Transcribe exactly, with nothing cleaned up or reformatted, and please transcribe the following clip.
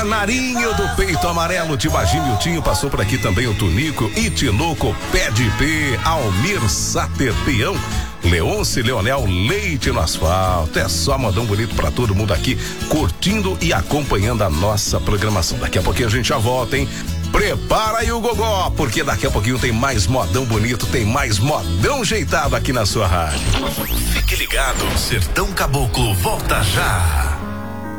Narinho do peito amarelo, Tibagi Miltinho, passou por aqui também o Tunico, Itinoco, Pé de P, Almir Sater, Peão, Leonce Leonel, Leite no asfalto. É só modão bonito pra todo mundo aqui, curtindo e acompanhando a nossa programação. Daqui a pouquinho a gente já volta, hein? Prepara aí o gogó, porque daqui a pouquinho tem mais modão bonito, tem mais modão jeitado aqui na sua rádio. Fique ligado, Sertão Caboclo volta já.